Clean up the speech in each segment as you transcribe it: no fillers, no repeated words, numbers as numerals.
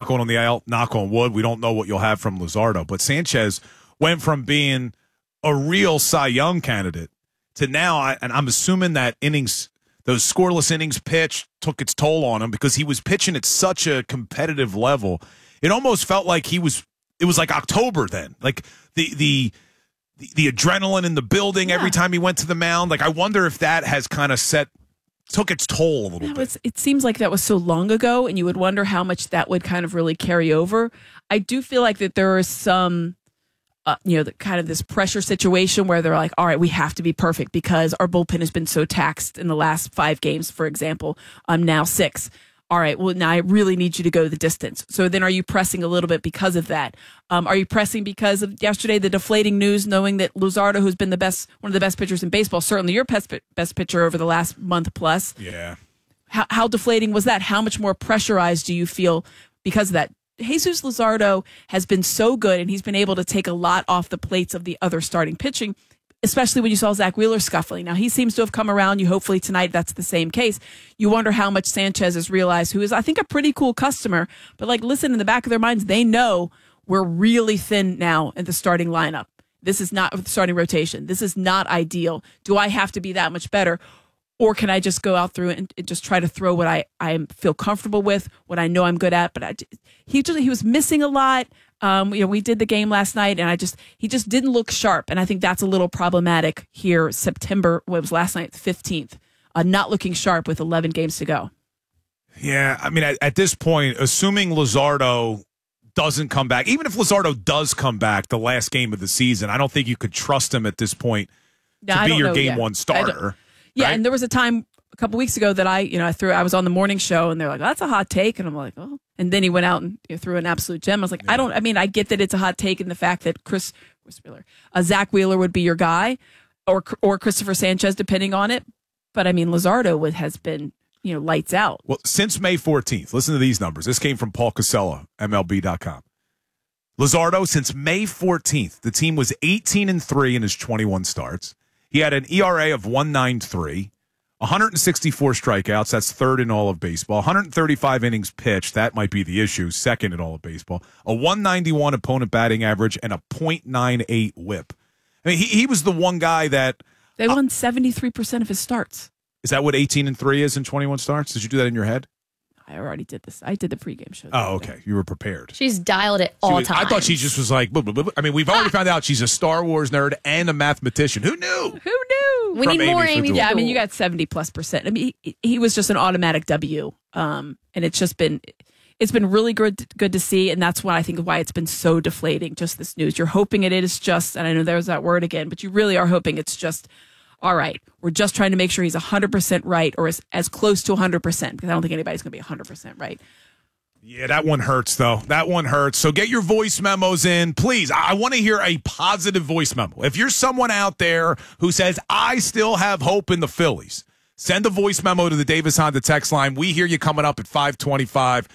going on the IL, knock on wood. We don't know what you'll have from Luzardo. But Sanchez went from being a real Cy Young candidate to now, and I'm assuming that those scoreless innings pitch took its toll on him because he was pitching at such a competitive level. It almost felt like it was like October then. Like the adrenaline in the building every time he went to the mound. Like I wonder if that has kind of took its toll a little bit. It seems like that was so long ago, and you would wonder how much that would kind of really carry over. I do feel like that there is some, kind of this pressure situation where they're like, all right, we have to be perfect because our bullpen has been so taxed in the last 5 games, for example. Now 6. All right, well, now I really need you to go the distance. So then are you pressing a little bit because of that? Are you pressing because of yesterday, the deflating news, knowing that Luzardo, who's been one of the best pitchers in baseball, certainly your best pitcher over the last month plus. Yeah. How deflating was that? How much more pressurized do you feel because of that? Jesus Luzardo has been so good, and he's been able to take a lot off the plates of the other starting pitching, especially when you saw Zach Wheeler scuffling. Now, he seems to have come around. You hopefully tonight that's the same case. You wonder how much Sanchez has realized, who is, I think, a pretty cool customer. But, listen, in the back of their minds, they know we're really thin now in the starting lineup. This is not the starting rotation. This is not ideal. Do I have to be that much better? Or can I just go out through and just try to throw what I feel comfortable with, what I know I'm good at? But he was missing a lot. We did the game last night, and he just didn't look sharp, and I think that's a little problematic here. September, what was last night, the 15th, not looking sharp with 11 games to go. Yeah, I mean, at this point, assuming Luzardo doesn't come back, even if Luzardo does come back the last game of the season, I don't think you could trust him at this point to be your game one starter. Yeah, right? And there was a time a couple weeks ago that I was on the morning show, and they're like, that's a hot take. And I'm like, oh. And then he went out and threw an absolute gem. I was like, I get that it's a hot take in the fact that Zach Wheeler would be your guy or Christopher Sanchez, depending on it. But I mean, Luzardo has been, lights out. Well, since May 14th, listen to these numbers. This came from Paul Casella, MLB.com. Luzardo, since May 14th, the team was 18-3 in his 21 starts. He had an ERA of 1.93, 164 strikeouts. That's third in all of baseball. 135 innings pitched. That might be the issue. Second in all of baseball. A 191 opponent batting average and a .98 whip. I mean, he was the one guy that they won 73% of his starts. Is that what 18-3 is in 21 starts? Did you do that in your head? I already did this. I did the pregame show. Oh, okay. You were prepared. She's dialed it all time. I thought she just was like, blah, blah, blah. I mean, we've already found out she's a Star Wars nerd and a mathematician. Who knew? Who knew? We need more Amy. Yeah, I mean, you got 70+%. I mean, he was just an automatic W. And it's been really good to see. And that's why it's been so deflating, just this news. You're hoping it is just, and I know there's that word again, but you really are hoping it's just, all right, we're just trying to make sure he's 100% right, or as close to 100%, because I don't think anybody's going to be 100% right. Yeah, that one hurts, though. That one hurts. So get your voice memos in. Please, I want to hear a positive voice memo. If you're someone out there who says, I still have hope in the Phillies, send a voice memo to the Davis Honda text line. We hear you coming up at 525,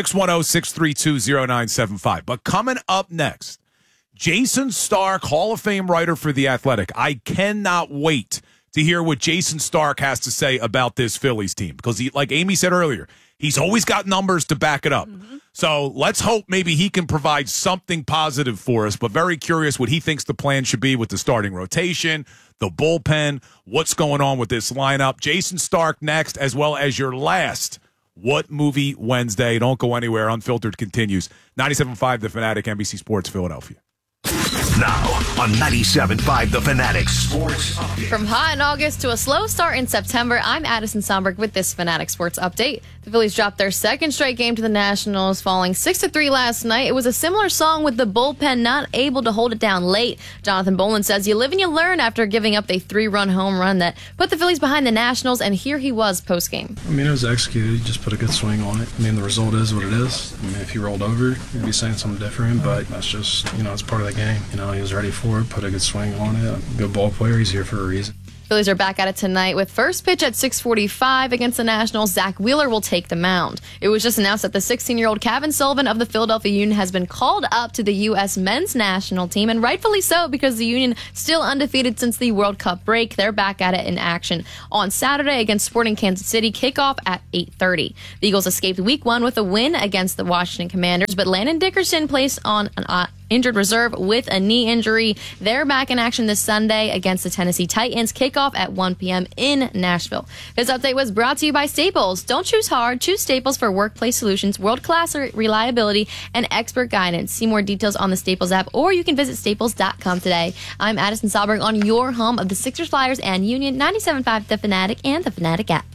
610-632-0975. But coming up next, Jayson Stark, Hall of Fame writer for The Athletic. I cannot wait to hear what Jayson Stark has to say about this Phillies team because, like Amy said earlier, he's always got numbers to back it up. Mm-hmm. So let's hope maybe he can provide something positive for us, but very curious what he thinks the plan should be with the starting rotation, the bullpen, what's going on with this lineup. Jayson Stark next, as well as your last What Movie Wednesday. Don't go anywhere. Unfiltered continues. 97.5 The Fanatic, NBC Sports, Philadelphia. Now on 97.5 The Fanatic Sports Update. From hot in August to a slow start in September, I'm Addison Somberg with this Fanatic Sports Update. The Phillies dropped their second straight game to the Nationals, falling 6-3 last night. It was a similar song with the bullpen not able to hold it down late. Jonathan Boland says you live and you learn after giving up a 3-run home run that put the Phillies behind the Nationals, and here he was post-game. I mean, it was executed. You just put a good swing on it. I mean, the result is what it is. I mean, if he rolled over, you'd be saying something different, but that's just, it's part of the game. He was ready for it, put a good swing on it. Good ball player. He's here for a reason. Phillies are back at it tonight with first pitch at 6:45 against the Nationals. Zach Wheeler will take the mound. It was just announced that the 16-year-old Kevin Sullivan of the Philadelphia Union has been called up to the U.S. men's national team, and rightfully so, because the Union still undefeated since the World Cup break. They're back at it in action on Saturday against Sporting Kansas City. Kickoff at 8:30. The Eagles escaped Week 1 with a win against the Washington Commanders, but Landon Dickerson placed on an injured reserve with a knee injury. They're back in action this Sunday against the Tennessee Titans. Kickoff at 1 p.m. in Nashville. This update was brought to you by Staples. Don't choose hard. Choose Staples for workplace solutions, world-class reliability, and expert guidance. See more details on the Staples app, or you can visit staples.com today. I'm Addison Sauberg on your home of the Sixers, Flyers, and Union, 97.5 The Fanatic and the Fanatic app.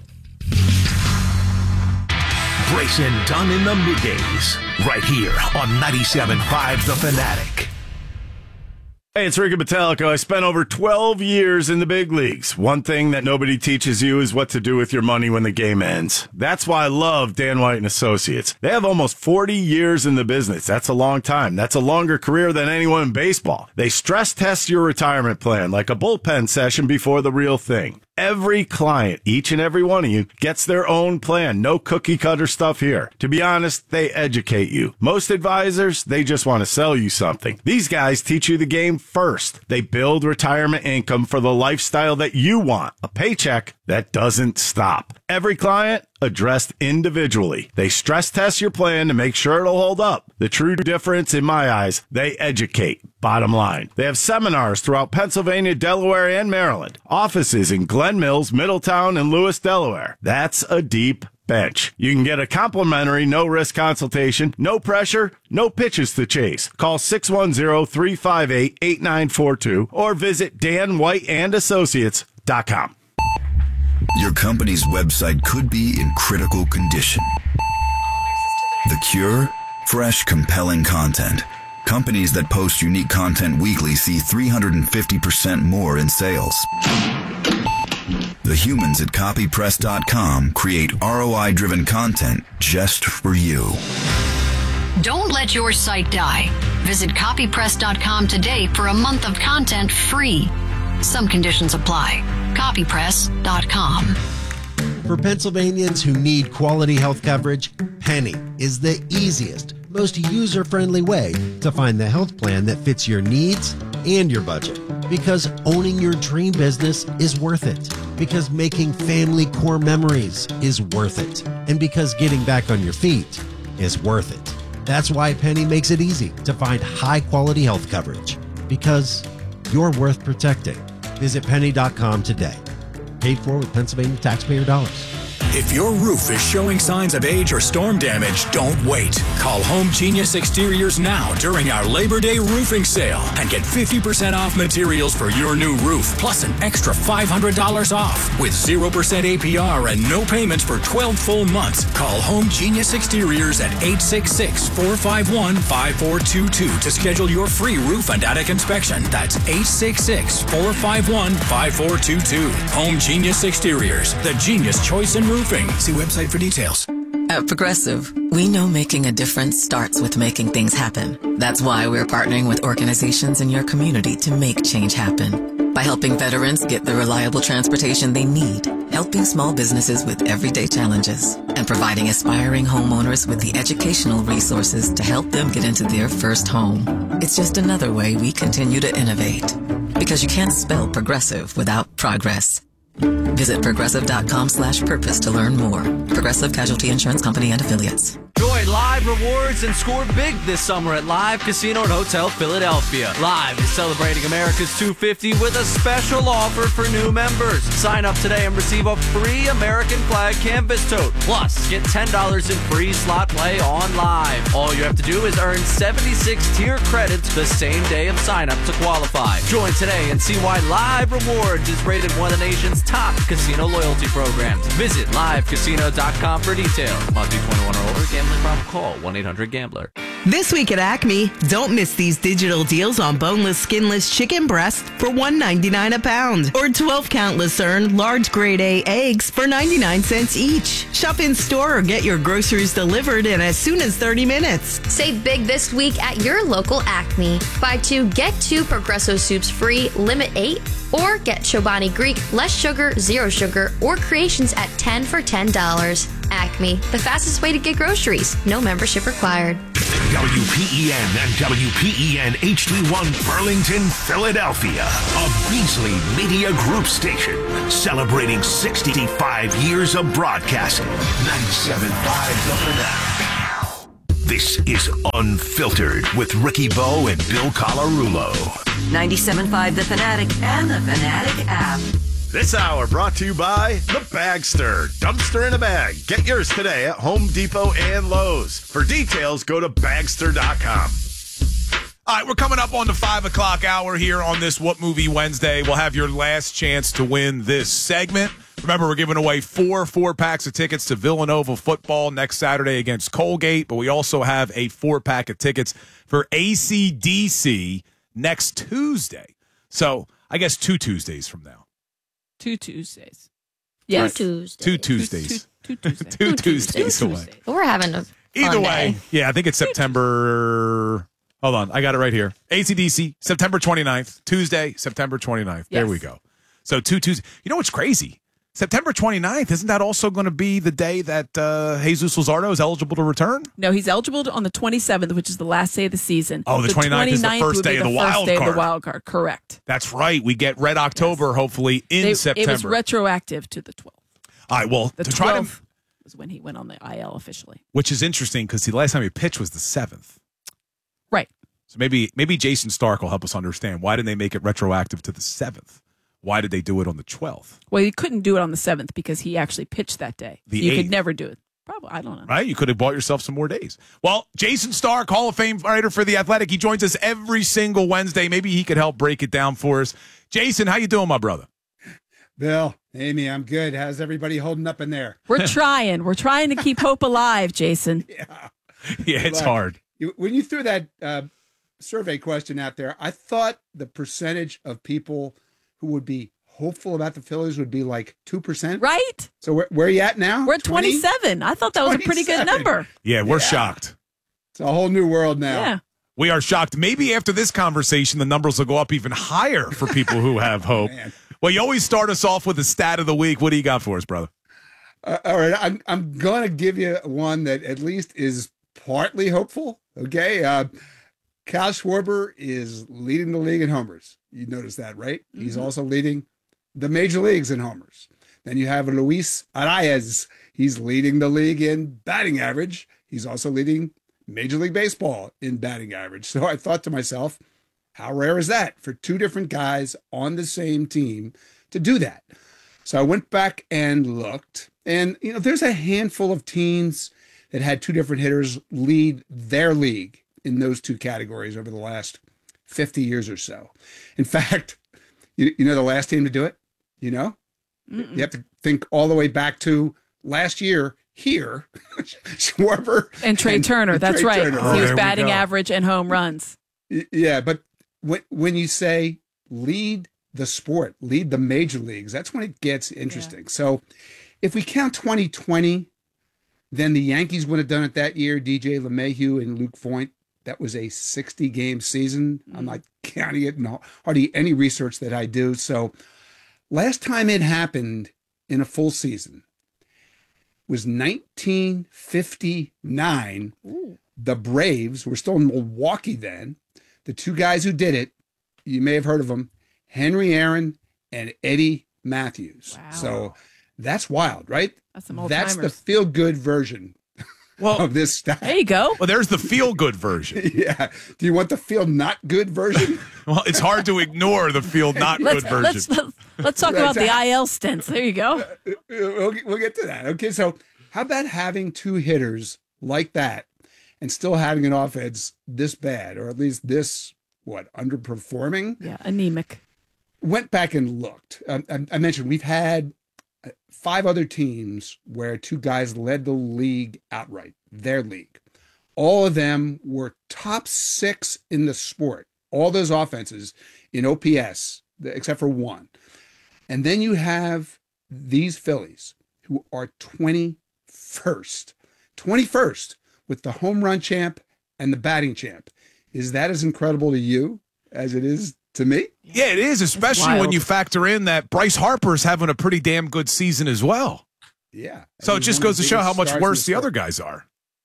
Grayson Dunn in the middays, right here on 97.5 The Fanatic. Hey, it's Ricky Metallico. I spent over 12 years in the big leagues. One thing that nobody teaches you is what to do with your money when the game ends. That's why I love Dan White and Associates. They have almost 40 years in the business. That's a long time. That's a longer career than anyone in baseball. They stress test your retirement plan like a bullpen session before the real thing. Every client, each and every one of you, gets their own plan. No cookie cutter stuff here. To be honest, they educate you. Most advisors, they just want to sell you something. These guys teach you the game first. They build retirement income for the lifestyle that you want. A paycheck that doesn't stop. Every client addressed individually. They stress test your plan to make sure it'll hold up. The true difference in my eyes, they educate. Bottom line. They have seminars throughout Pennsylvania, Delaware, and Maryland. Offices in Glen Mills, Middletown, and Lewis, Delaware. That's a deep bench. You can get a complimentary no-risk consultation, no pressure, no pitches to chase. Call 610-358-8942 or visit danwhiteandassociates.com. Your company's website could be in critical condition. The cure? Fresh, compelling content. Companies that post unique content weekly see 350% more in sales. The humans at copypress.com create ROI-driven content just for you. Don't let your site die. Visit copypress.com today for a month of content free. Some conditions apply. Copypress.com. For Pennsylvanians who need quality health coverage, Penny is the easiest, most user-friendly way to find the health plan that fits your needs and your budget. Because owning your dream business is worth it. Because making family core memories is worth it. And because getting back on your feet is worth it. That's why Penny makes it easy to find high-quality health coverage. Because you're worth protecting. Visit penny.com today. Paid for with Pennsylvania taxpayer dollars. If your roof is showing signs of age or storm damage, don't wait. Call Home Genius Exteriors now during our Labor Day roofing sale and get 50% off materials for your new roof, plus an extra $500 off with 0% APR and no payments for 12 full months. Call Home Genius Exteriors at 866-451-5422 to schedule your free roof and attic inspection. That's 866-451-5422. Home Genius Exteriors, the genius choice in roofing. See website for details. At Progressive, we know making a difference starts with making things happen. That's why we're partnering with organizations in your community to make change happen. By helping veterans get the reliable transportation they need, helping small businesses with everyday challenges, and providing aspiring homeowners with the educational resources to help them get into their first home. It's just another way we continue to innovate. Because you can't spell progressive without progress. Visit progressive.com/purpose to learn more. Progressive Casualty Insurance Company and Affiliates. Join Live Rewards and score big this summer at Live Casino and Hotel Philadelphia. Live is celebrating America's 250 with a special offer for new members. Sign up today and receive a free American flag canvas tote. Plus, get $10 in free slot play on Live. All you have to do is earn 76 tier credits the same day of sign up to qualify. Join today and see why Live Rewards is rated one of the nation's top casino loyalty programs. Visit livecasino.com for details. Must be 21 or older. Gambling problem? Call 1-800-GAMBLER. This week at Acme, don't miss these digital deals on boneless, skinless chicken breast for $1.99 a pound, or 12-count Lucerne large grade A eggs for 99 cents each. Shop in store or get your groceries delivered in as soon as 30 minutes. Save big this week at your local Acme. Buy 2, get 2 Progresso soups free, limit 8, or get Chobani Greek, less sugar, 0 sugar, or creations at 10 for $10. Acme, the fastest way to get groceries. No membership required. WPEN and WPEN HD1 Burlington, Philadelphia. A Beasley Media Group station celebrating 65 years of broadcasting. 97.5 The Fanatic. This is Unfiltered with Ricky Bo and Bill Colarulo. 97.5 The Fanatic and the Fanatic app. This hour brought to you by The Bagster. Dumpster in a bag. Get yours today at Home Depot and Lowe's. For details, go to Bagster.com. All right, we're coming up on the 5 o'clock hour here on this What Movie Wednesday. We'll have your last chance to win this segment. Remember, we're giving away 4 4-packs of tickets to Villanova football next Saturday against Colgate, but we also have a 4-pack of tickets for AC/DC next Tuesday. So I guess 2 Tuesdays from now. 2 Tuesdays. Yes. 2 Tuesdays. 2 Tuesdays. 2 Tuesdays away. We're having a Either fun way, day. yeah, I think it's September. Hold on, I got it right here. AC/DC, September 29th, Tuesday, September 29th. There we go. So 2 Tuesdays. You know what's crazy? September 29th, isn't that also going to be the day that Jesus Luzardo is eligible to return? No, he's eligible on the 27th, which is the last day of the season. Oh, the 29th is the first day of the wild Day card. of the wild card, correct. That's right. We get Red October, hopefully, in September. It was retroactive to the 12th. All right, well, The to try to 12th was when he went on the IL officially. which is interesting because the last time he pitched was the 7th. Right. So maybe Jason Stark will help us understand why didn't they make it retroactive to the 7th? Why did they do it on the 12th? Well, you couldn't do it on the 7th because he actually pitched that day. The you 8th. could never do it. Probably, I don't know. Right? You could have bought yourself some more days. Well, Jason Stark, Hall of Fame writer for The Athletic. He joins us every single Wednesday. Maybe he could help break it down for us. Jason, how you doing, my brother? Bill, Amy, I'm good. How's everybody holding up in there? We're trying. We're trying to keep hope alive, Jason. Yeah, it's Look, hard. When you threw that survey question out there, I thought the percentage of people who would be hopeful about the Phillies would be like 2%. Right? So where are you at now? We're at 27. I thought that was a pretty good 27. number. Yeah, we're shocked. It's a whole new world now. Yeah. We are shocked. Maybe after this conversation, the numbers will go up even higher for people who have hope. Well, you always start us off with a stat of the week. What do you got for us, brother? All right, I'm going to give you one that at least is partly hopeful. Okay, Cal Schwarber is leading the league in homers. You notice that, right? Mm-hmm. He's also leading the major leagues in homers. Then you have Luis Arias. He's leading the league in batting average. He's also leading Major League Baseball in batting average. So I thought to myself, how rare is that for 2 different guys on the same team to do that? So I went back and looked, and there's a handful of teams that had 2 different hitters lead their league in those 2 categories over the last 50 years or so. In fact, you know the last team to do it? You have to think all the way back to last year here, Schwarber and Trey Turner. That's Trey right. Turner. He was batting average and home runs. Yeah, but when you say lead the sport, lead the major leagues, that's when it gets interesting. Yeah. So if we count 2020, then the Yankees would have done it that year. DJ LeMahieu and Luke Voigt. That was a 60-game season. I'm not counting it. No, hardly any research that I do. So last time it happened in a full season was 1959. Ooh. The Braves were still in Milwaukee then. The 2 guys who did it, you may have heard of them, Henry Aaron and Eddie Matthews. Wow. So that's wild, right? That's the feel-good version of this stat. There you go. Well, there's the feel-good version. Yeah. Do you want the feel-not-good version? Well, it's hard to ignore the feel-not-good version. Let's talk about the IL stints. There you go. We'll get to that. Okay, so how about having 2 hitters like that and still having an offense this bad, or at least this, underperforming? Yeah, anemic. Went back and looked. I mentioned we've had 5 other teams where 2 guys led the league outright, their league. all of them were top 6 in the sport. All those offenses in OPS, except for one. And then you have these Phillies who are 21st with the home run champ and the batting champ. Is that as incredible to you as it is to me? Yeah, it is, especially when you factor in that Bryce Harper's having a pretty damn good season as well. Yeah. So it just goes to show how much worse the other guys are.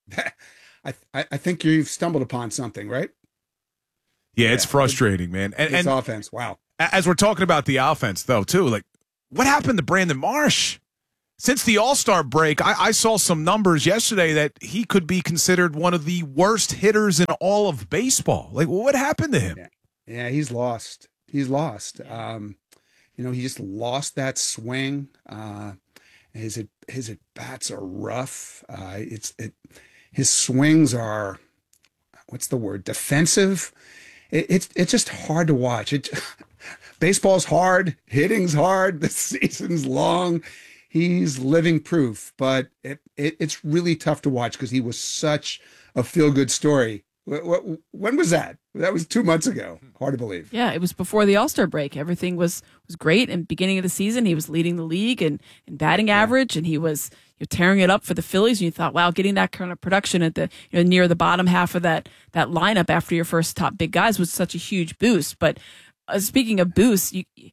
I think you've stumbled upon something, right? Yeah, it's frustrating, man. And offense, wow. As we're talking about the offense, though, too, like, what happened to Brandon Marsh? Since the All-Star break, I saw some numbers yesterday that he could be considered one of the worst hitters in all of baseball. Like, what happened to him? Yeah, he's lost. He's lost. He just lost that swing. His at-bats are rough. His swings are, what's the word, defensive. It's just hard to watch. Baseball's hard, hitting's hard, the season's long. He's living proof, but it's really tough to watch because he was such a feel-good story. When was that? That was 2 months ago. Hard to believe. Yeah, it was before the All-Star break. Everything was great. And beginning of the season, he was leading the league in batting average, and he was tearing it up for the Phillies. And you thought, wow, getting that kind of production at the near the bottom half of that lineup after your first top big guys was such a huge boost. But speaking of boosts,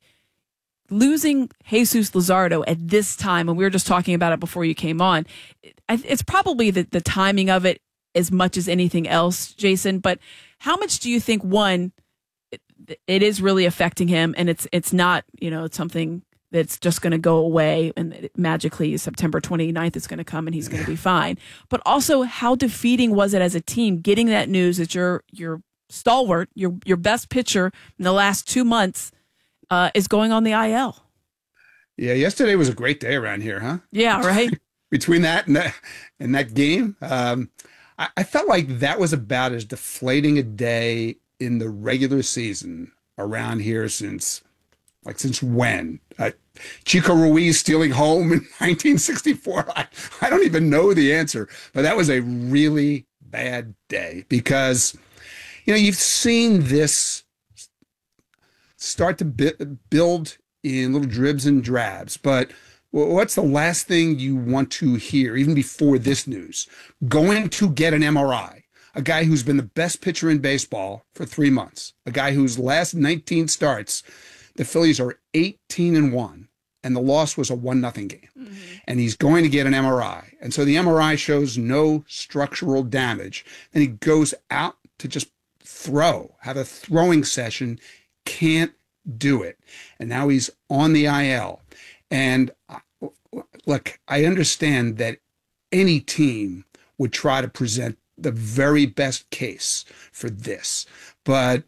losing Jesus Luzardo at this time, and we were just talking about it before you came on, it's probably the timing of it as much as anything else, Jason. But how much do you think, one, it is really affecting him, and it's not, it's something that's just going to go away and magically September 29th is going to come and he's going to be fine. But also, how defeating was it as a team getting that news that your stalwart, your best pitcher in the last 2 months is going on the IL? Yeah, yesterday was a great day around here, huh? Yeah, right. Between that and that game, I felt like that was about as deflating a day in the regular season around here since when? Chico Ruiz stealing home in 1964? I don't even know the answer, but that was a really bad day because, you've seen this start to build in little dribs and drabs, but what's the last thing you want to hear, even before this news? Going to get an MRI. A guy who's been the best pitcher in baseball for 3 months. A guy whose last 19 starts, the Phillies are 18-1, and the loss was a 1-0 game. Mm-hmm. And he's going to get an MRI. And so the MRI shows no structural damage. Then he goes out to just have a throwing session, can't do it. And now he's on the IL. And look, I understand that any team would try to present the very best case for this. But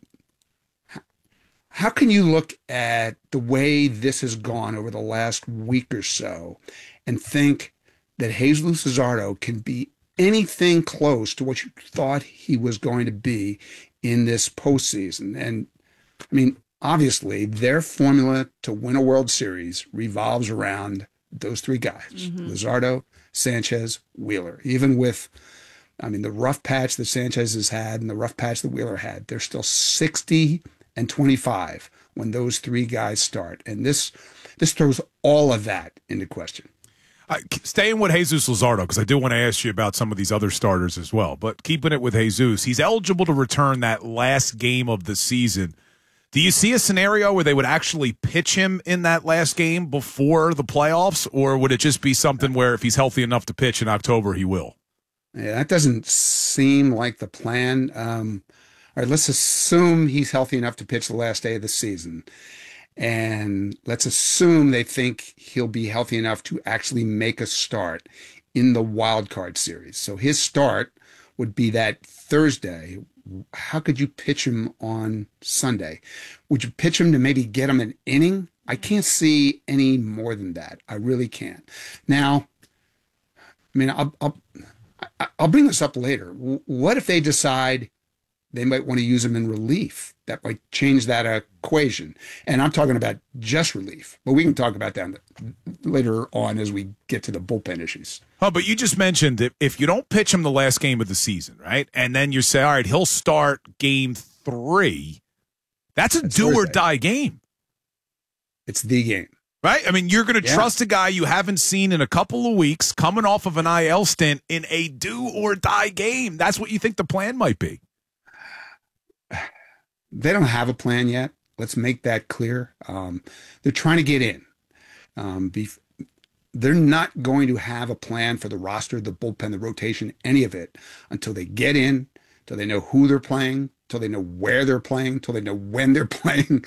how can you look at the way this has gone over the last week or so and think that Jesus Luzardo can be anything close to what you thought he was going to be in this postseason? And I mean, obviously, their formula to win a World Series revolves around those three guys, Luzardo, Sanchez, Wheeler. Even with, the rough patch that Sanchez has had and the rough patch that Wheeler had, they're still 60-25 when those three guys start. And this throws all of that into question. Staying with Jesus Luzardo, because I do want to ask you about some of these other starters as well, but keeping it with Jesus, he's eligible to return that last game of the season. Do you see a scenario where they would actually pitch him in that last game before the playoffs, or would it just be something where if he's healthy enough to pitch in October, he will? Yeah, that doesn't seem like the plan. All right, let's assume he's healthy enough to pitch the last day of the season. And let's assume they think he'll be healthy enough to actually make a start in the wild card series. So his start would be that Thursday. How could you pitch him on Sunday? Would you pitch him to maybe get him an inning? I can't see any more than that. I really can't. Now, I'll bring this up later. What if they decide they might want to use him in relief. That might change that equation. And I'm talking about just relief, but we can talk about that later on as we get to the bullpen issues. Oh, but you just mentioned that if you don't pitch him the last game of the season, right, and then you say, all right, he'll start game 3, that's a do or die game. It's the game. Right? I mean, you're going to trust a guy you haven't seen in a couple of weeks coming off of an IL stint in a do or die game. That's what you think the plan might be. They don't have a plan yet. Let's make that clear. They're trying to get in. They're not going to have a plan for the roster, the bullpen, the rotation, any of it until they get in, until they know who they're playing, until they know where they're playing, until they know when they're playing.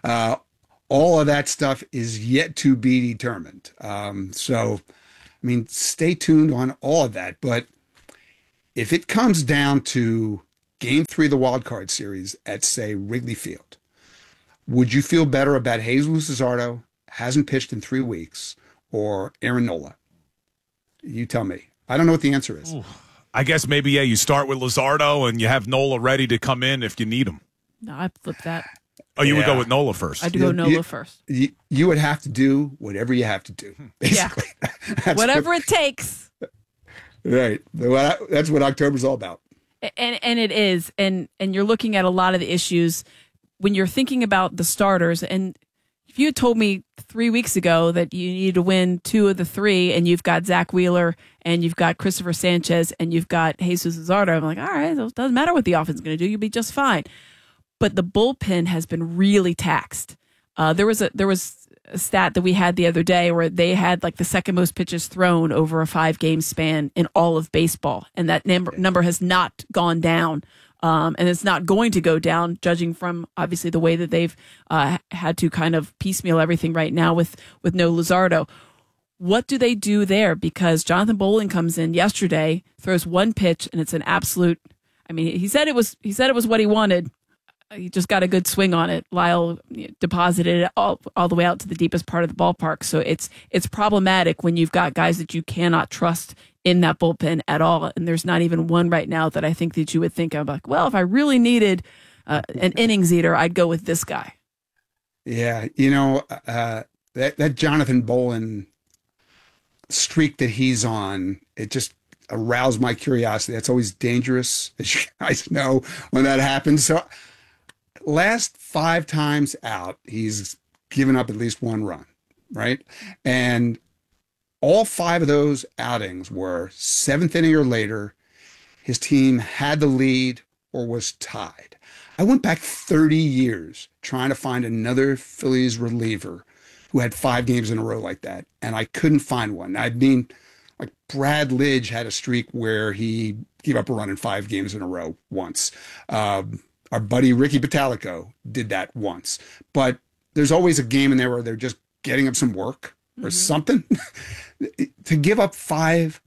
All of that stuff is yet to be determined. So, I mean, stay tuned on all of that. But if it comes down to Game 3 of the wild card series at, say, Wrigley Field, would you feel better about Jesus Luzardo, hasn't pitched in 3 weeks, or Aaron Nola? You tell me. I don't know what the answer is. Ooh. I guess maybe, you start with Luzardo and you have Nola ready to come in if you need him. No, I flip that. Oh, you would go with Nola first. I'd go Nola first. You would have to do whatever you have to do, basically. Yeah. Whatever it takes. Right. That's what October's all about. And it is. And you're looking at a lot of the issues when you're thinking about the starters. And if you had told me 3 weeks ago that you need to win 2 of the 3 and you've got Zach Wheeler and you've got Christopher Sanchez and you've got Jesus Luzardo, I'm like, all right, it doesn't matter what the offense is going to do. You'll be just fine. But the bullpen has been really taxed. There was a stat that we had the other day where they had like the second most pitches thrown over a 5-game span in all of baseball, and that number has not gone down, and it's not going to go down, judging from obviously the way that they've had to kind of piecemeal everything right now with no Luzardo. What do they do there? Because Jonathan Bowling comes in yesterday, throws 1 pitch, and it's an absolute. I mean, he said it was what he wanted. He just got a good swing on it. Lyle deposited it all the way out to the deepest part of the ballpark. So it's problematic when you've got guys that you cannot trust in that bullpen at all. And there's not even one right now that I think that you would think of like, well, if I really needed an innings eater, I'd go with this guy. Yeah, that Jonathan Bowling streak that he's on, it just aroused my curiosity. That's always dangerous, as you guys know, when that happens. So last 5 times out, he's given up at least 1 run, right? And all 5 of those outings were 7th inning or later. His team had the lead or was tied. I went back 30 years trying to find another Phillies reliever who had 5 games in a row like that, and I couldn't find one. I mean, like Brad Lidge had a streak where he gave up a run in 5 games in a row once. Our buddy Ricky Patalico did that once. But there's always a game in there where they're just getting up some work or something. To give up 5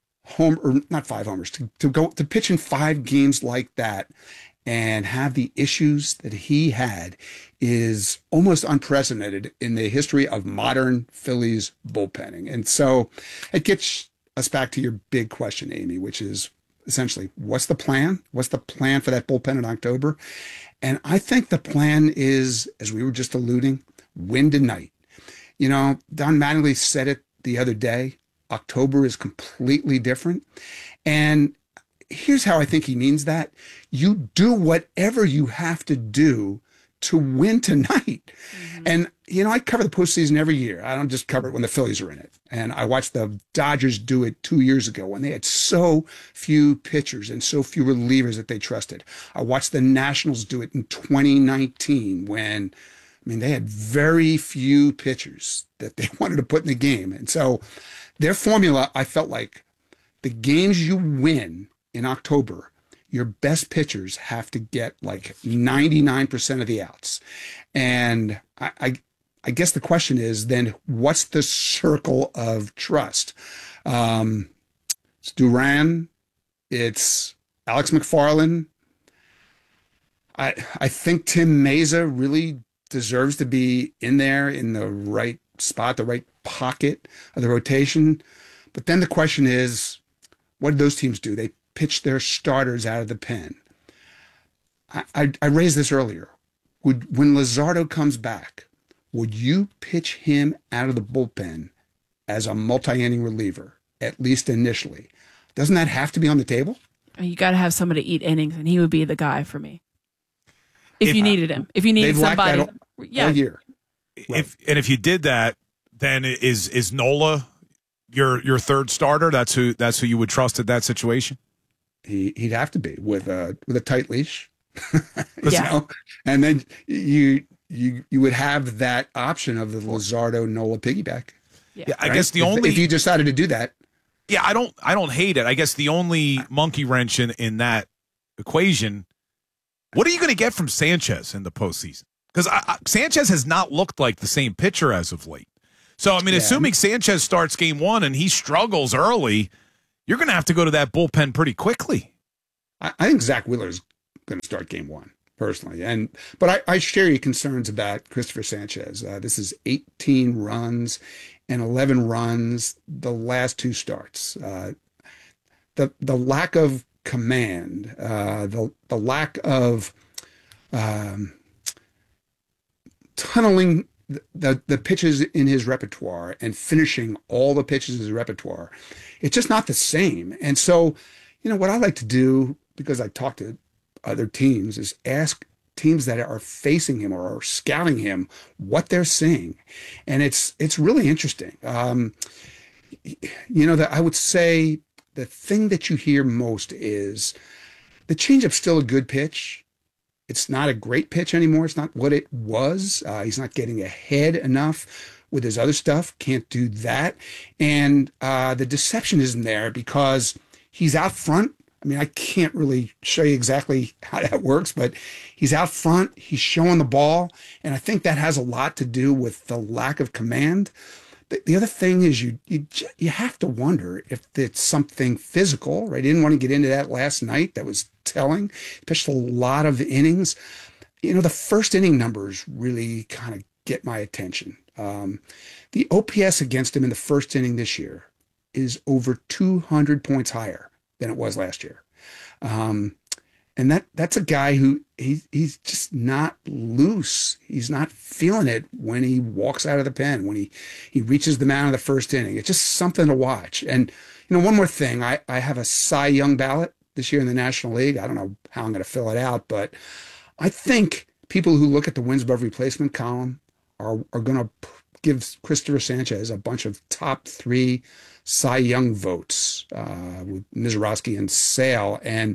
not 5 homers, to pitch in 5 games like that and have the issues that he had is almost unprecedented in the history of modern Phillies bullpenning. And so it gets us back to your big question, Amy, which is essentially, what's the plan? What's the plan for that bullpen in October? And I think the plan is, as we were just alluding, win tonight. Don Mattingly said it the other day, October is completely different. And here's how I think he means that. You do whatever you have to do to win tonight. Mm-hmm. And, I cover the postseason every year. I don't just cover it when the Phillies are in it. And I watched the Dodgers do it 2 years ago when they had so few pitchers and so few relievers that they trusted. I watched the Nationals do it in 2019 when, they had very few pitchers that they wanted to put in the game. And so their formula, I felt like the games you win in October, your best pitchers have to get like 99% of the outs. And I guess the question is then, what's the circle of trust? It's Duran. It's Alex McFarland. I think Tim Meza really deserves to be in there in the right spot, the right pocket of the rotation. But then the question is, what did those teams do? They pitched their starters out of the pen. I raised this earlier. When Luzardo comes back, would you pitch him out of the bullpen as a multi-inning reliever, at least initially? Doesn't that have to be on the table? I mean, you got to have somebody eat innings, and he would be the guy for me. If you needed him, if you needed somebody, all year. If you did that, then is Nola your third starter? That's who you would trust in that situation. He'd have to be with a tight leash. You know? And then you would have that option of the Luzardo Nola piggyback. Yeah, I guess if you decided to do that. Yeah, I don't hate it. I guess the only monkey wrench in that equation, what are you going to get from Sanchez in the postseason? Because Sanchez has not looked like the same pitcher as of late. So, I mean, assuming Sanchez starts game one and he struggles early, you're going to have to go to that bullpen pretty quickly. I think Zach Wheeler's going to start game one, personally. But I share your concerns about Christopher Sanchez. This is 18 runs and 11 runs the last two starts. The lack of command, the lack of tunneling the pitches in his repertoire and finishing all the pitches in his repertoire, it's just not the same. And so, what I like to do, because I talk to other teams, is ask teams that are facing him or are scouting him what they're seeing. And it's really interesting. That I would say the thing that you hear most is the changeup's still a good pitch. It's not a great pitch anymore. It's not what it was. He's not getting ahead enough with his other stuff. Can't do that. And the deception isn't there because he's out front. I mean, I can't really show you exactly how that works, but he's out front. He's showing the ball. And I think that has a lot to do with the lack of command. The other thing is you have to wonder if it's something physical, right? I didn't want to get into that last night. That was telling. He pitched a lot of innings. The first inning numbers really kind of get my attention. The OPS against him in the first inning this year is over 200 points higher than it was last year. And that's a guy who he's just not loose. He's not feeling it when he walks out of the pen, when he reaches the mound in the first inning. It's just something to watch. And, one more thing, I have a Cy Young ballot this year in the National League. I don't know how I'm going to fill it out, but I think people who look at the wins above replacement column are going to give Christopher Sanchez a bunch of top 3 Cy Young votes with Mizorowski and Sale. And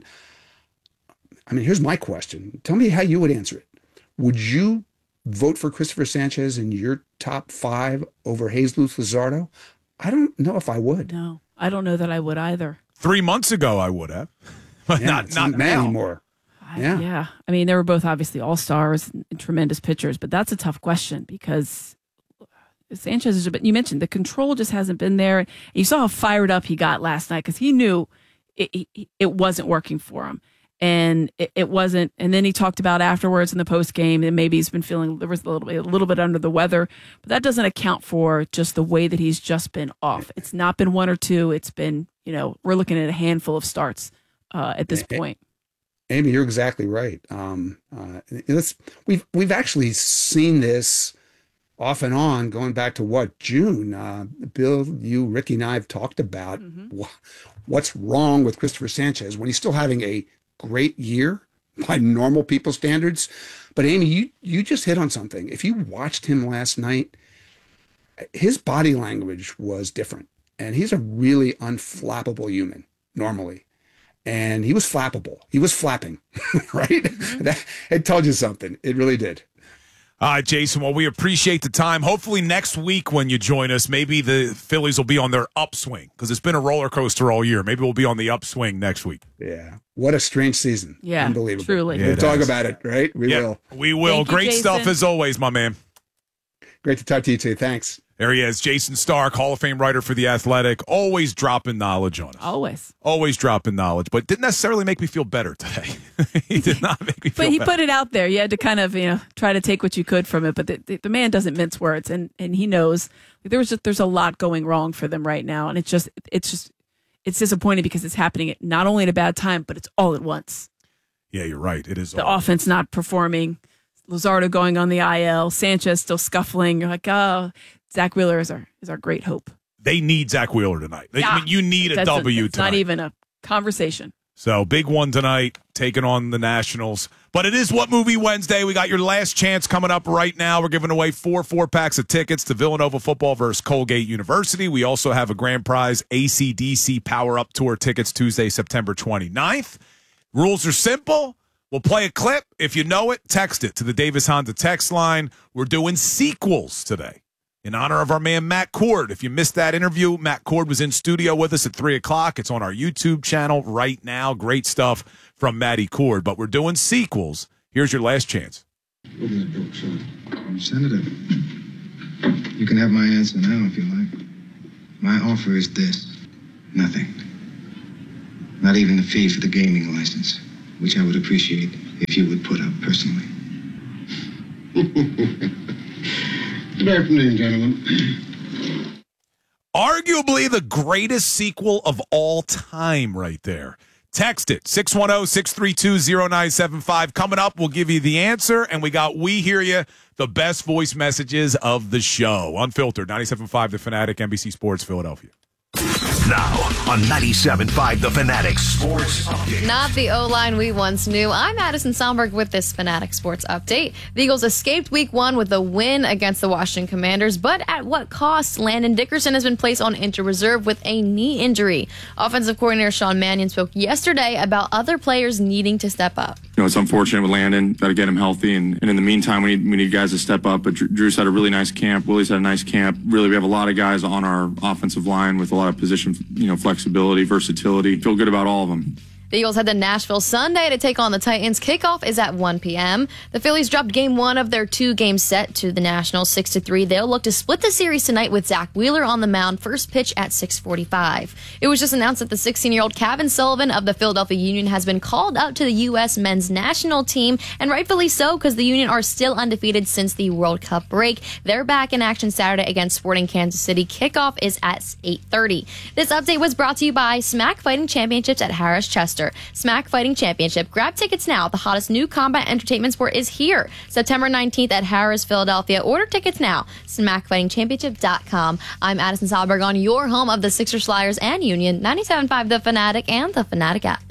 I mean, here's my question. Tell me how you would answer it. Would you vote for Christopher Sanchez in your top 5 over Jesus Luzardo? I don't know if I would. No, I don't know that I would either. 3 months ago, I would have, but not now anymore. Yeah. I mean, they were both obviously all-stars and tremendous pitchers, but that's a tough question because Sanchez is, you mentioned the control just hasn't been there. You saw how fired up he got last night because he knew it wasn't working for him. And it wasn't. And then he talked about afterwards in the post game, and maybe he's been feeling there was a little bit under the weather, but that doesn't account for just the way that he's just been off. It's not been 1 or 2. It's been, we're looking at a handful of starts at this point. Amy, you're exactly right. We've actually seen this off and on going back to June. Bill, you, Ricky, and I have talked about what's wrong with Christopher Sanchez when he's still having a great year by normal people standards. But Amy, you just hit on something. If you watched him last night, his body language was different. And he's a really unflappable human normally. And he was flappable. He was flapping, right? It told you something. It really did. Jason, well, we appreciate the time. Hopefully next week when you join us, maybe the Phillies will be on their upswing because it's been a roller coaster all year. Maybe we'll be on the upswing next week. Yeah. What a strange season. Yeah. Unbelievable. Truly. We'll talk about it, right? We will. We will. Thank you, Great Jason. stuff as always, my man. Great to talk to you too. Thanks. There he is, Jason Stark, Hall of Fame writer for The Athletic, always dropping knowledge on us. Always dropping knowledge, but didn't necessarily make me feel better today. He did not make me feel better. But he put it out there. You had to kind of, try to take what you could from it. But the man doesn't mince words, and he knows there's a lot going wrong for them right now, and it's disappointing because it's happening not only at a bad time, but it's all at once. Yeah, you're right. It is The offense not performing. Luzardo going on the IL. Sanchez still scuffling. You're like, oh, Zach Wheeler is our great hope. They need Zach Wheeler tonight. I mean, you need a That's W it's tonight. not even a conversation. So big one tonight, taking on the Nationals. But it is What Movie Wednesday. We got your last chance coming up right now. We're giving away 4 4-packs of tickets to Villanova football versus Colgate University. We also have a grand prize AC/DC Power Up Tour tickets Tuesday, September 29th. Rules are simple. We'll play a clip. If you know it, text it to the Davis Honda text line. We're doing sequels today in honor of our man Matt Cord. If you missed that interview, Matt Cord was in studio with us at 3 o'clock. It's on our YouTube channel right now. Great stuff from Matty Cord. But we're doing sequels. Here's your last chance. Open that book, son. Senator, you can have my answer now if you like. My offer is this. Nothing. Not even the fee for the gaming license, which I would appreciate if you would put up personally. Good afternoon, gentlemen. Arguably the greatest sequel of all time right there. Text it, 610-632-0975. Coming up, we'll give you the answer, and we got We Hear You, the best voice messages of the show. Unfiltered, 97.5 The Fanatic, NBC Sports, Philadelphia. Now on 97.5 The Fanatic Sports Update. Not the O-line we once knew. I'm Addison Somberg with this Fanatic Sports Update. The Eagles escaped Week 1 with a win against the Washington Commanders, but at what cost? Landon Dickerson has been placed on injured reserve with a knee injury. Offensive coordinator Sean Mannion spoke yesterday about other players needing to step up. You know, it's unfortunate with Landon. Got to get him healthy, and in the meantime, we need guys to step up. But Drew's had a really nice camp. Willie's had a nice camp. Really, we have a lot of guys on our offensive line with a lot of position, flexibility, versatility. Feel good about all of them. The Eagles head to Nashville Sunday to take on the Titans. Kickoff is at 1 p.m. The Phillies dropped game 1 of their 2-game set to the Nationals 6-3. They'll look to split the series tonight with Zach Wheeler on the mound. First pitch at 6:45. It was just announced that the 16-year-old Kevin Sullivan of the Philadelphia Union has been called up to the U.S. men's national team, and rightfully so, because the Union are still undefeated since the World Cup break. They're back in action Saturday against Sporting Kansas City. Kickoff is at 8:30. This update was brought to you by Smack Fighting Championships at Harris Chester. Smack Fighting Championship. Grab tickets now. The hottest new combat entertainment sport is here. September 19th at Harris, Philadelphia. Order tickets now. SmackFightingChampionship.com. I'm Addison Somberg on your home of the Sixers, Flyers, and Union. 97.5 The Fanatic and The Fanatic app.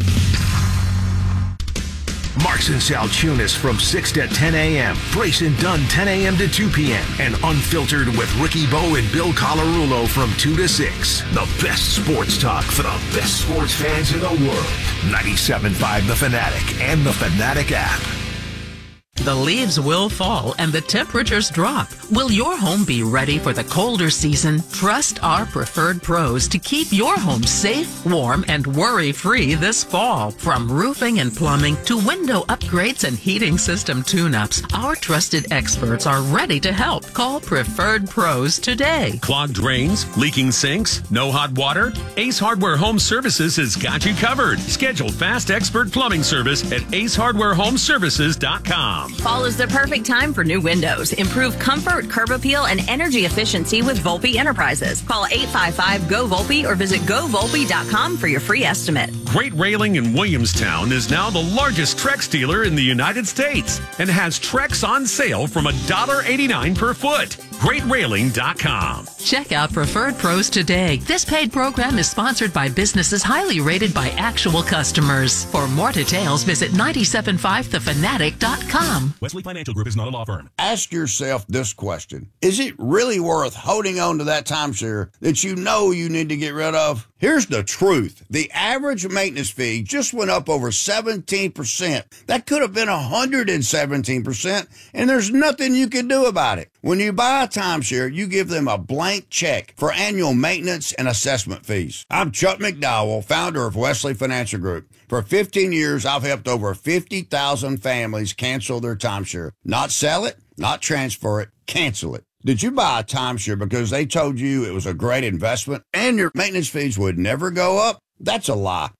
Marks and Salchunas from 6 to 10 a.m. Grayson Dunn 10 a.m. to 2 p.m. And Unfiltered with Ricky Bo and Bill Colarulo from 2 to 6. The best sports talk for the best sports fans in the world. 97.5 The Fanatic and The Fanatic app. The leaves will fall and the temperatures drop. Will your home be ready for the colder season? Trust our preferred pros to keep your home safe, warm, and worry-free this fall. From roofing and plumbing to window upgrades and heating system tune-ups, our trusted experts are ready to help. Call Preferred Pros today. Clogged drains, leaking sinks, no hot water? Ace Hardware Home Services has got you covered. Schedule fast expert plumbing service at acehardwarehomeservices.com. Fall is the perfect time for new windows. Improve comfort, curb appeal, and energy efficiency with Volpe Enterprises. Call 855-GO-VOLPE or visit GoVolpe.com for your free estimate. Great Railing in Williamstown is now the largest Trex dealer in the United States and has Trex on sale from $1.89 per foot. GreatRailing.com. Check out Preferred Pros today. This paid program is sponsored by businesses highly rated by actual customers. For more details, visit 975thefanatic.com. Wesley Financial Group is not a law firm. Ask yourself this question. Is it really worth holding on to that timeshare that you know you need to get rid of? Here's the truth. The average maintenance fee just went up over 17%. That could have been 117%, and there's nothing you can do about it. When you buy a timeshare, you give them a blank check for annual maintenance and assessment fees. I'm Chuck McDowell, founder of Wesley Financial Group. For 15 years, I've helped over 50,000 families cancel their timeshare. Not sell it, not transfer it, cancel it. Did you buy a timeshare because they told you it was a great investment and your maintenance fees would never go up? That's a lie.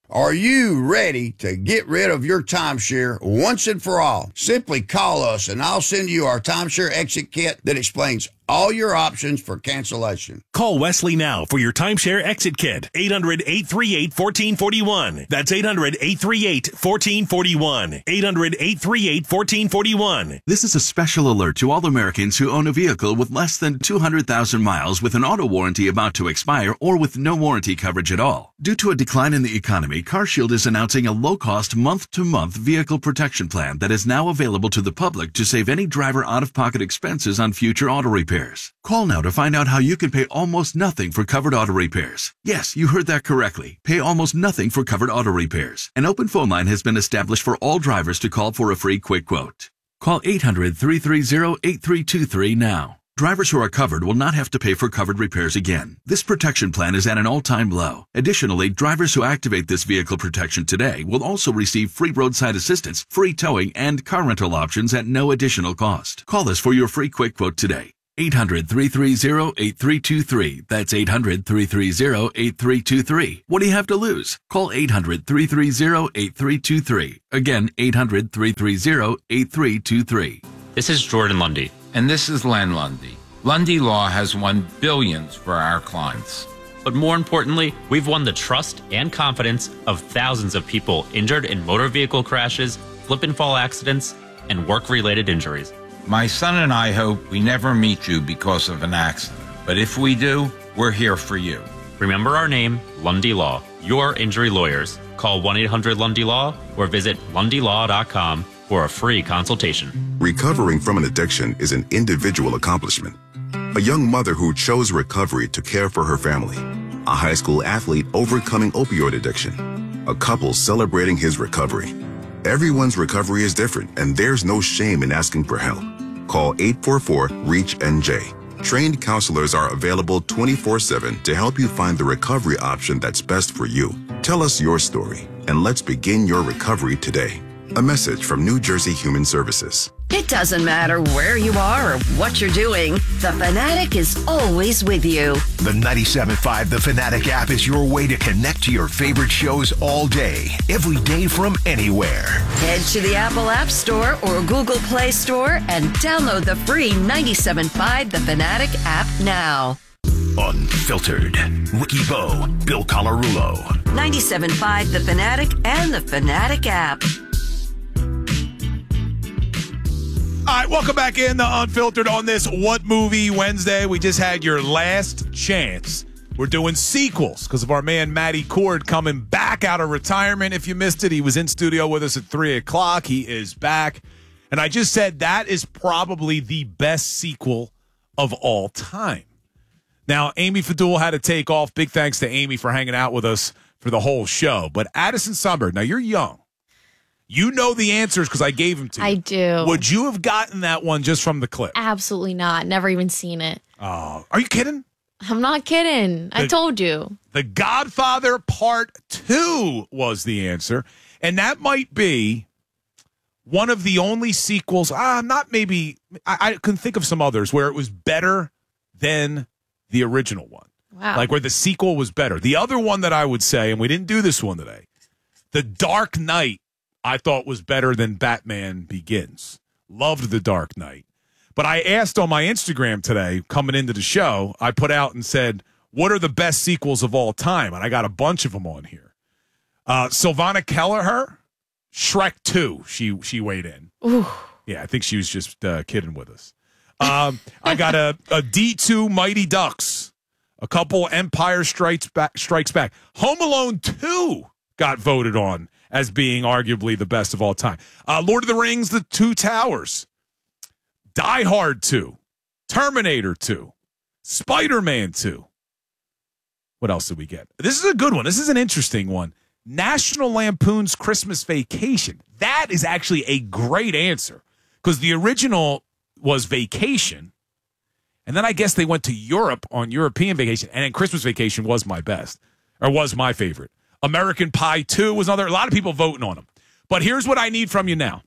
Are you ready to get rid of your timeshare once and for all? Simply call us and I'll send you our timeshare exit kit that explains all your options for cancellation. Call Wesley now for your timeshare exit kit. 800-838-1441. That's 800-838-1441. 800-838-1441. This is a special alert to all Americans who own a vehicle with less than 200,000 miles with an auto warranty about to expire or with no warranty coverage at all. Due to a decline in the economy, CarShield is announcing a low-cost month-to-month vehicle protection plan that is now available to the public to save any driver out-of-pocket expenses on future auto repairs. Call now to find out how you can pay almost nothing for covered auto repairs. Yes, you heard that correctly. Pay almost nothing for covered auto repairs. An open phone line has been established for all drivers to call for a free quick quote. Call 800-330-8323 now. Drivers who are covered will not have to pay for covered repairs again. This protection plan is at an all-time low. Additionally, drivers who activate this vehicle protection today will also receive free roadside assistance, free towing, and car rental options at no additional cost. Call us for your free quick quote today. 800-330-8323. That's 800-330-8323. What do you have to lose? Call 800-330-8323. Again, 800-330-8323. This is Jordan Lundy. And this is Len Lundy. Lundy Law has won billions for our clients. But more importantly, we've won the trust and confidence of thousands of people injured in motor vehicle crashes, slip and fall accidents, and work-related injuries. My son and I hope we never meet you because of an accident. But if we do, we're here for you. Remember our name, Lundy Law, your injury lawyers. Call 1-800-LUNDY-LAW or visit lundylaw.com for a free consultation. Recovering from an addiction is an individual accomplishment. A young mother who chose recovery to care for her family. A high school athlete overcoming opioid addiction. A couple celebrating his recovery. Everyone's recovery is different, and there's no shame in asking for help. Call 844-REACH-NJ. Trained counselors are available 24/7 to help you find the recovery option that's best for you. Tell us your story, and let's begin your recovery today. A message from New Jersey Human Services. It doesn't matter where you are or what you're doing, The Fanatic is always with you. The 97.5 The Fanatic app is your way to connect to your favorite shows all day, every day from anywhere. Head to the Apple App Store or Google Play Store and download the free 97.5 The Fanatic app now. Unfiltered. Ricky Bo, Bill Colarulo. 97.5 The Fanatic and the Fanatic app. All right, welcome back in the Unfiltered on this What Movie Wednesday. We just had your last chance. We're doing sequels because of our man Matty Cord coming back out of retirement. If you missed it, he was in studio with us at 3 o'clock. He is back. And I just said that is probably the best sequel of all time. Now, Amy Fadul had to take off. Big thanks to Amy for hanging out with us for the whole show. But Addison Sundberg, now you're young. You know the answers because I gave them to you. I do. Would you have gotten that one just from the clip? Absolutely not. Never even seen it. Oh, are you kidding? I'm not kidding. I told you. The Godfather Part 2 was the answer. And that might be one of the only sequels, not maybe, I can think of some others where it was better than the original one. Wow. Like where the sequel was better. The other one that I would say, and we didn't do this one today, The Dark Knight, I thought was better than Batman Begins. Loved The Dark Knight. But I asked on my Instagram today, coming into the show, I put out and said, what are the best sequels of all time? And I got a bunch of them on here. Sylvana Kelleher, Shrek 2, she weighed in. Ooh. Yeah, I think she was just kidding with us. I got a D2 Mighty Ducks, a couple Empire Strikes Back. Home Alone 2 got voted on as being arguably the best of all time. Lord of the Rings, The Two Towers, Die Hard 2, Terminator 2, Spider-Man 2. What else did we get? This is a good one. This is an interesting one. National Lampoon's Christmas Vacation. That is actually a great answer because the original was Vacation, and then I guess they went to Europe on European Vacation, and then Christmas Vacation was my best, or was my favorite. American Pie 2 was another. A lot of people voting on them. But here's what I need from you now.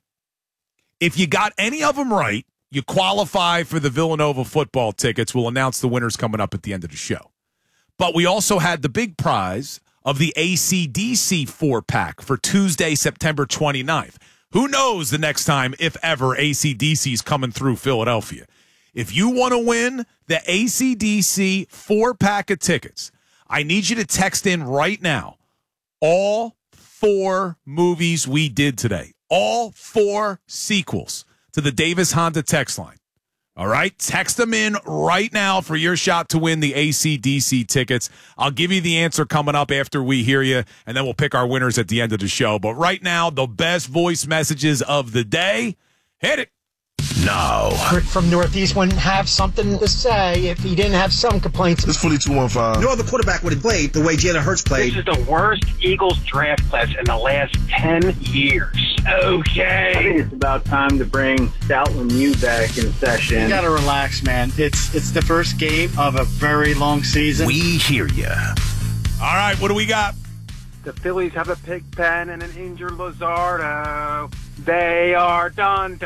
If you got any of them right, you qualify for the Villanova football tickets. We'll announce the winners coming up at the end of the show. But we also had the big prize of the AC/DC 4-pack for Tuesday, September 29th. Who knows the next time, if ever, AC/DC is coming through Philadelphia. If you want to win the AC/DC 4-pack of tickets, I need you to text in right now all 4 movies we did today, all 4 sequels to the Davis Honda text line. All right, text them in right now for your shot to win the AC/DC tickets. I'll give you the answer coming up after we hear you, and then we'll pick our winners at the end of the show. But right now, the best voice messages of the day. Hit it. Now, Kurt from Northeast wouldn't have something to say if he didn't have some complaints. It's fully 215. No other quarterback would have played the way Jalen Hurts played. This is the worst Eagles draft class in the last 10 years. Okay. I think it's about time to bring Stoutland U back in session. You gotta relax, man. It's the first game of a very long season. We hear ya. All right, what do we got? The Phillies have a pig pen and an injured Luzardo. They are done.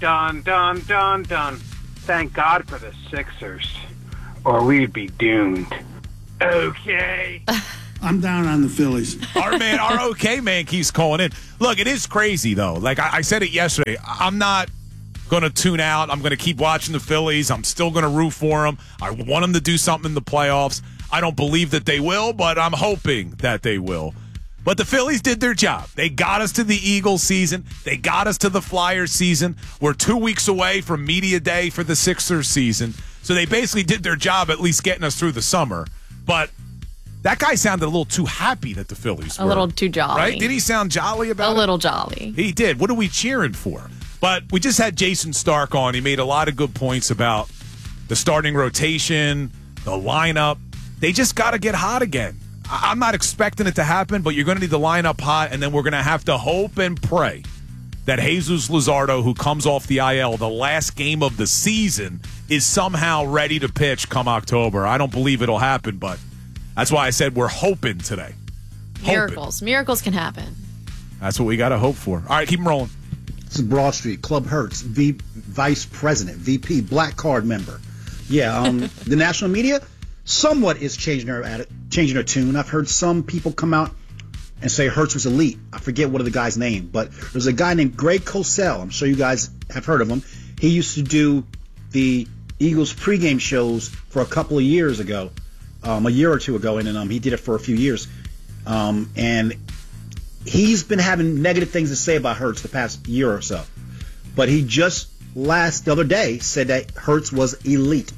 Thank God for the Sixers, or we'd be doomed. Okay. I'm down on the Phillies. Our OK man keeps calling in. Look, it is crazy, though. Like I said it yesterday, I'm not going to tune out. I'm going to keep watching the Phillies. I'm still going to root for them. I want them to do something in the playoffs. I don't believe that they will, but I'm hoping that they will. But the Phillies did their job. They got us to the Eagles season. They got us to the Flyers season. We're 2 weeks away from media day for the Sixers season. So they basically did their job, at least getting us through the summer. But that guy sounded a little too happy that the Phillies were. A little too jolly. Right? Did he sound jolly about it? A little jolly. He did. What are we cheering for? But we just had Jason Stark on. He made a lot of good points about the starting rotation, the lineup. They just got to get hot again. I'm not expecting it to happen, but you're going to need the lineup hot, and then we're going to have to hope and pray that Jesus Luzardo, who comes off the IL, the last game of the season, is somehow ready to pitch come October. I don't believe it'll happen, but that's why I said we're hoping today. Miracles. Miracles can happen. That's what we got to hope for. All right, keep them rolling. This is Broad Street, Club Hertz, Vice President, VP, Black Card member. Yeah, the national media somewhat is changing their tune. I've heard some people come out and say Hurts was elite. I forget what of the guy's name, but there's a guy named Greg Cosell. I'm sure you guys have heard of him. He used to do the Eagles pregame shows for a couple of years ago, a year or two ago, and then he did it for a few years. And he's been having negative things to say about Hurts the past year or so. But he just the other day said that Hurts was elite.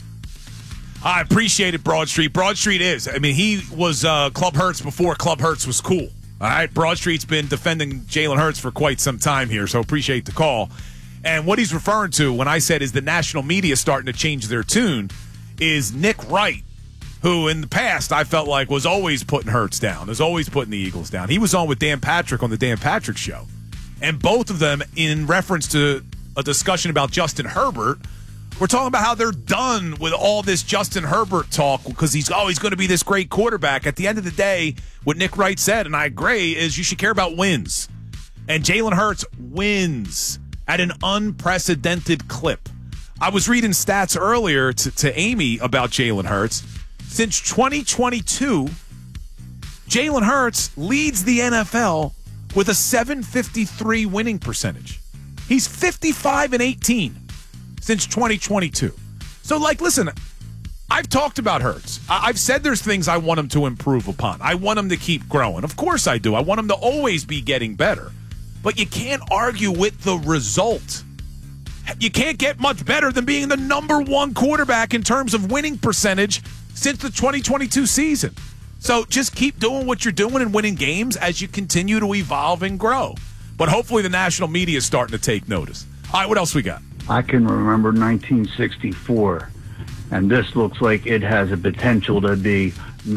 I appreciate it, Broad Street. Broad Street is. I mean, he was Club Hurts before Club Hurts was cool. All right? Broad Street's been defending Jalen Hurts for quite some time here, so appreciate the call. And what he's referring to when I said is the national media starting to change their tune is Nick Wright, who in the past I felt like was always putting Hurts down, was always putting the Eagles down. He was on with Dan Patrick on the Dan Patrick Show. And both of them, in reference to a discussion about Justin Herbert, we're talking about how they're done with all this Justin Herbert talk because he's always going to be this great quarterback. At the end of the day, what Nick Wright said, and I agree, is you should care about wins. And Jalen Hurts wins at an unprecedented clip. I was reading stats earlier to Amy about Jalen Hurts. Since 2022, Jalen Hurts leads the NFL with a .753 winning percentage. He's 55-18. Since 2022. So, listen, I've talked about Hurts. I've said there's things I want him to improve upon. I want him to keep growing. Of course I do. I want him to always be getting better. But you can't argue with the result. You can't get much better than being the number one quarterback in terms of winning percentage since the 2022 season. So just keep doing what you're doing and winning games as you continue to evolve and grow. But hopefully the national media is starting to take notice. All right, what else we got? I can remember 1964, and this looks like it has a potential to be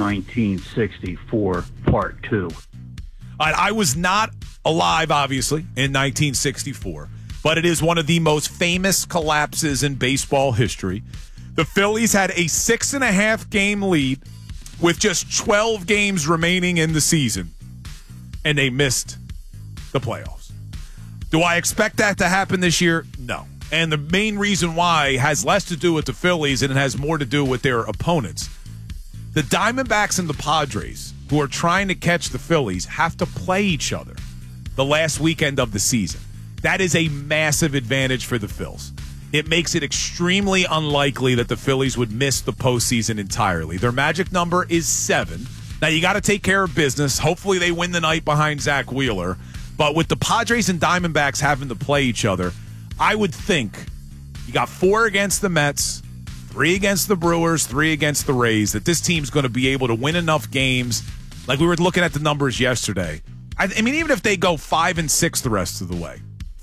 1964 Part 2. I was not alive, obviously, in 1964, but it is one of the most famous collapses in baseball history. The Phillies had a 6.5-game lead with just 12 games remaining in the season, and they missed the playoffs. Do I expect that to happen this year? No. And the main reason why has less to do with the Phillies and it has more to do with their opponents. The Diamondbacks and the Padres who are trying to catch the Phillies have to play each other the last weekend of the season. That is a massive advantage for the Phils. It makes it extremely unlikely that the Phillies would miss the postseason entirely. Their magic number is 7. Now, you got to take care of business. Hopefully they win the night behind Zach Wheeler. But with the Padres and Diamondbacks having to play each other, I would think you got 4 against the Mets, 3 against the Brewers, 3 against the Rays, that this team's going to be able to win enough games. Like we were looking at the numbers yesterday. I mean, even if they go 5-6 the rest of the way,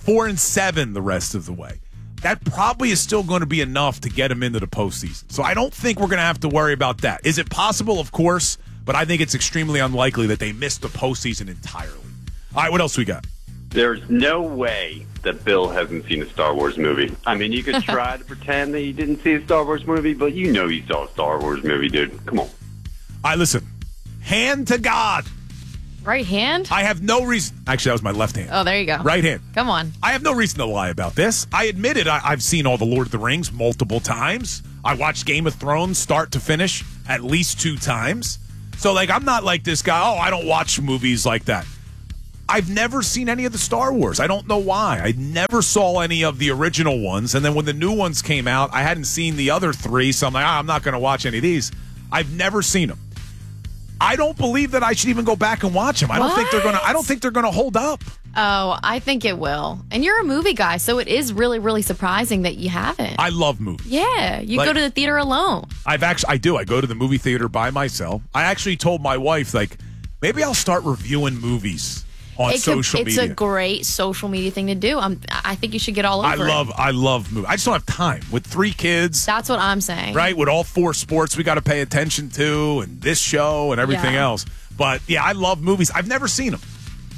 4-7 the rest of the way, that probably is still going to be enough to get them into the postseason. So I don't think we're going to have to worry about that. Is it possible? Of course, but I think it's extremely unlikely that they miss the postseason entirely. All right, what else we got? There's no way that Bill hasn't seen a Star Wars movie. I mean, you could try to pretend that you didn't see a Star Wars movie, but you know you saw a Star Wars movie, dude. Come on. All right, listen. Hand to God. Right hand? I have no reason. Actually, that was my left hand. Oh, there you go. Right hand. Come on. I have no reason to lie about this. I admit it. I've seen all the Lord of the Rings multiple times. I watched Game of Thrones start to finish at least 2 times. So, like, I'm not like this guy, I don't watch movies like that. I've never seen any of the Star Wars. I don't know why. I never saw any of the original ones. And then when the new ones came out, I hadn't seen the other 3. So I'm like, I'm not going to watch any of these. I've never seen them. I don't believe that I should even go back and watch them. I don't think they're going to hold up. Oh, I think it will. And you're a movie guy, so it is really, really surprising that you haven't. I love movies. Yeah, you go to the theater alone. I do. I go to the movie theater by myself. I actually told my wife, like, maybe I'll start reviewing movies on social media. It's a great social media thing to do. I think you should get all over it. I love movies. I just don't have time. With 3 kids. That's what I'm saying. Right? With all 4 sports we got to pay attention to and this show and everything else. But, yeah, I love movies. I've never seen them.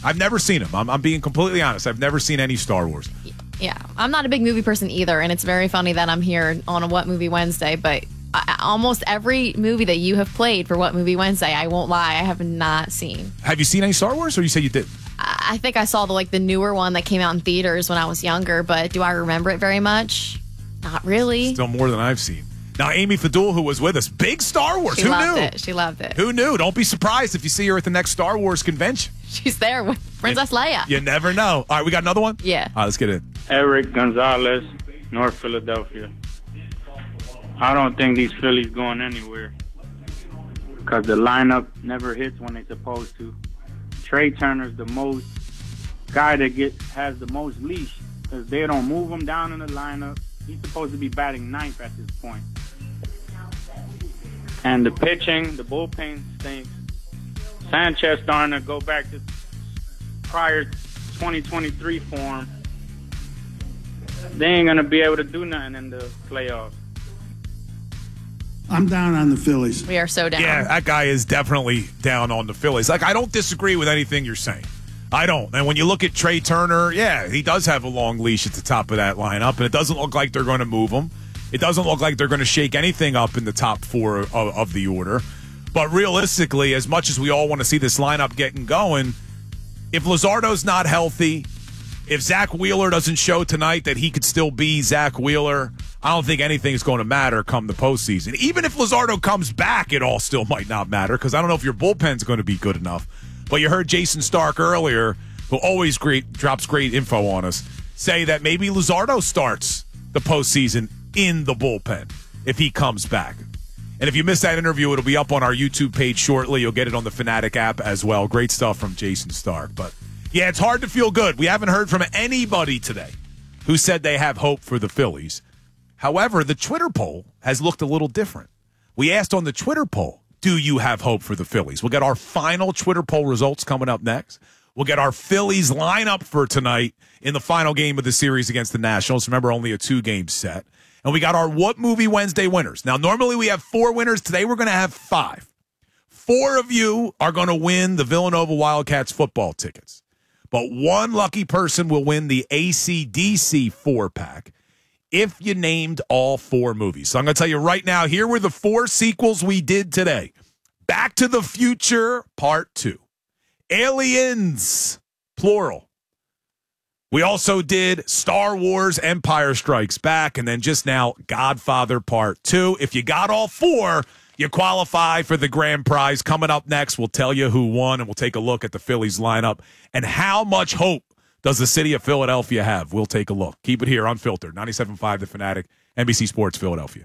I'm being completely honest. I've never seen any Star Wars. Yeah. I'm not a big movie person either, and it's very funny that I'm here on a What Movie Wednesday, but almost every movie that you have played for What Movie Wednesday, I won't lie, I have not seen. Have you seen any Star Wars, or you say you did? I think I saw the newer one that came out in theaters when I was younger, but do I remember it very much? Not really. Still more than I've seen. Now, Amy Fadul, who was with us, big Star Wars. Who knew? She loved it. Who knew? Don't be surprised if you see her at the next Star Wars convention. She's there with Princess Leia. You never know. All right, we got another one? Yeah. All right, let's get it. Eric Gonzalez, North Philadelphia. I don't think these Phillies going anywhere because the lineup never hits when they're supposed to. Trey Turner's the most guy that has the most leash because they don't move him down in the lineup. He's supposed to be batting 9th at this point. And the pitching, the bullpen stinks. Sanchez starting to go back to prior 2023 form. They ain't going to be able to do nothing in the playoffs. I'm down on the Phillies. We are so down. Yeah, that guy is definitely down on the Phillies. Like, I don't disagree with anything you're saying. I don't. And when you look at Trey Turner, yeah, he does have a long leash at the top of that lineup, and it doesn't look like they're going to move him. It doesn't look like they're going to shake anything up in the top 4 of the order. But realistically, as much as we all want to see this lineup getting going, if Luzardo's not healthy, if Zach Wheeler doesn't show tonight that he could still be Zach Wheeler, I don't think anything's going to matter come the postseason. Even if Luzardo comes back, it all still might not matter because I don't know if your bullpen's going to be good enough. But you heard Jason Stark earlier, who always drops great info on us, say that maybe Luzardo starts the postseason in the bullpen if he comes back. And if you missed that interview, it'll be up on our YouTube page shortly. You'll get it on the Fanatic app as well. Great stuff from Jason Stark. But, yeah, it's hard to feel good. We haven't heard from anybody today who said they have hope for the Phillies. However, the Twitter poll has looked a little different. We asked on the Twitter poll, do you have hope for the Phillies? We'll get our final Twitter poll results coming up next. We'll get our Phillies lineup for tonight in the final game of the series against the Nationals. Remember, only a 2-game set. And we got our What Movie Wednesday winners. Now, normally we have 4 winners. Today we're going to have 5. 4 of you are going to win the Villanova Wildcats football tickets. But 1 lucky person will win the AC/DC 4-pack if you named all 4 movies. So I'm going to tell you right now, here were the 4 sequels we did today. Back to the Future, Part 2. Aliens, plural. We also did Star Wars Empire Strikes Back, and then just now, Godfather Part 2. If you got all 4, You qualify for the grand prize. Coming up next, we'll tell you who won, and we'll take a look at the Phillies lineup and how much hope does the city of Philadelphia have. We'll take a look. Keep it here, Unfiltered, 97.5 The Fanatic, NBC Sports Philadelphia.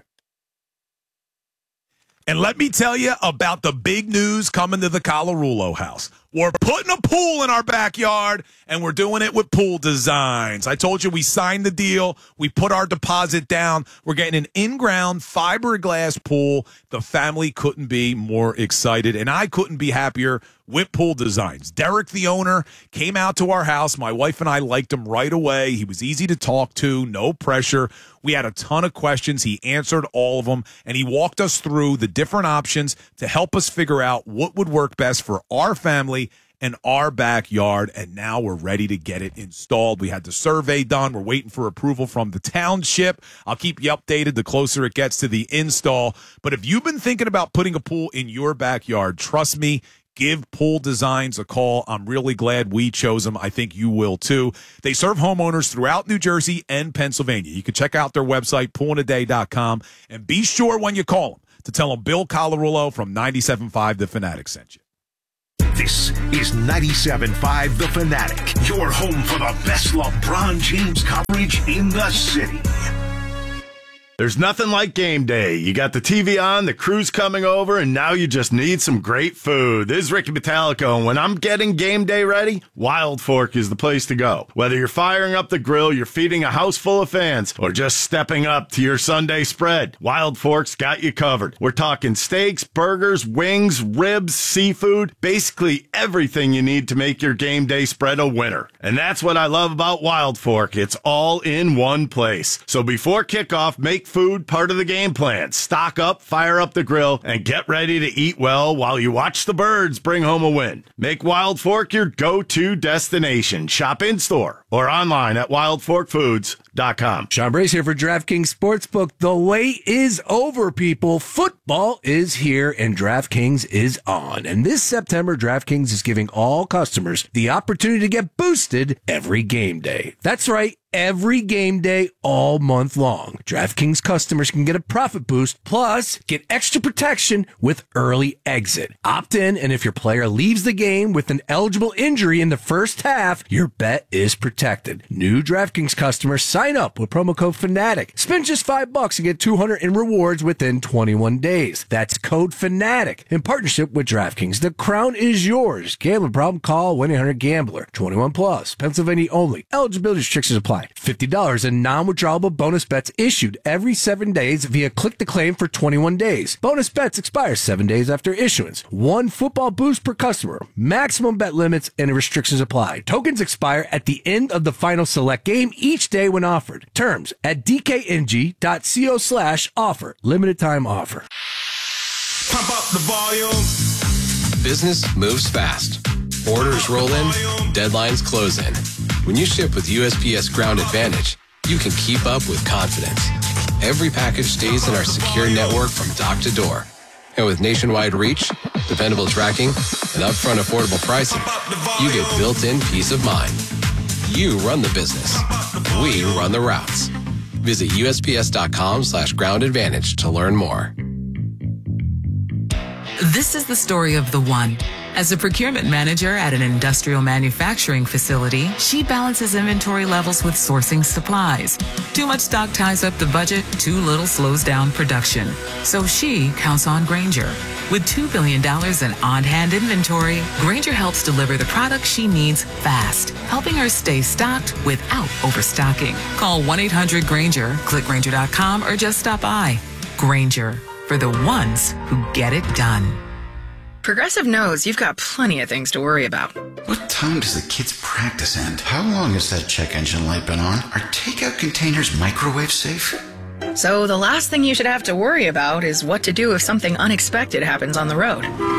And let me tell you about the big news coming to the Colarulo house. We're putting a pool in our backyard, and we're doing it with Pool Designs. I told you we signed the deal. We put our deposit down. We're getting an in-ground fiberglass pool. The family couldn't be more excited, and I couldn't be happier with Pool Designs. Derek, the owner, came out to our house. My wife and I liked him right away. He was easy to talk to, no pressure. We had a ton of questions. He answered all of them, and he walked us through the different options to help us figure out what would work best for our family and our backyard, and now we're ready to get it installed. We had the survey done. We're waiting for approval from the township. I'll keep you updated the closer it gets to the install. But if you've been thinking about putting a pool in your backyard, trust me, give Pool Designs a call. I'm really glad we chose them. I think you will too. They serve homeowners throughout New Jersey and Pennsylvania. You can check out their website, poolinaday.com, and be sure when you call them to tell them Bill Colarulo from 97.5 The Fanatic sent you. This is 97.5 The Fanatic, your home for the best LeBron James coverage in the city. There's nothing like game day. You got the TV on, the crew's coming over, and now you just need some great food. This is Ricky Metallico, and when I'm getting game day ready, Wild Fork is the place to go. Whether you're firing up the grill, you're feeding a house full of fans, or just stepping up to your Sunday spread, Wild Fork's got you covered. We're talking steaks, burgers, wings, ribs, seafood, basically everything you need to make your game day spread a winner. And that's what I love about Wild Fork. It's all in one place. So before kickoff, make food part of the game plan. Stock up, fire up the grill, and get ready to eat well while you watch the birds bring home a win. Make Wild Fork your go-to destination. Shop in-store or online at wildforkfoods.com. Sean Brace here for DraftKings Sportsbook. The wait is over, people. Football is here, and DraftKings is on. And this September, DraftKings is giving all customers the opportunity to get boosted every game day. That's right. Every game day all month long. DraftKings customers can get a profit boost, plus get extra protection with early exit. Opt in, and if your player leaves the game with an eligible injury in the first half, your bet is protected. New DraftKings customers sign up with promo code FANATIC. Spend just $5 and get $200 in rewards within 21 days. That's code FANATIC in partnership with DraftKings. The crown is yours. Gambling problem? Call 1-800-GAMBLER. 21 plus. Pennsylvania only. Eligibility restrictions apply. $50 in non-withdrawable bonus bets issued every 7 days via Click to Claim for 21 days. Bonus bets expire 7 days after issuance. One football boost per customer. Maximum bet limits and restrictions apply. Tokens expire at the end of the final select game each day when offered. Terms at dkng.co/offer. Limited time offer. Pump up the volume. Business moves fast. Orders roll in, deadlines close in. When you ship with USPS Ground Advantage, you can keep up with confidence. Every package stays in our secure network from dock to door. And with nationwide reach, dependable tracking, and upfront affordable pricing, you get built-in peace of mind. You run the business. We run the routes. Visit USPS.com/Ground Advantage to learn more. This is the story of the one. As a procurement manager at an industrial manufacturing facility, she balances inventory levels with sourcing supplies. Too much stock ties up the budget, too little slows down production. So she counts on Grainger. With $2 billion in on-hand inventory, Grainger helps deliver the products she needs fast, helping her stay stocked without overstocking. Call 1-800-GRAINGER, click Grainger.com, or just stop by. Grainger, for the ones who get it done. Progressive knows you've got plenty of things to worry about. What time does the kids' practice end? How long has that check engine light been on? Are takeout containers microwave safe? So the last thing you should have to worry about is what to do if something unexpected happens on the road.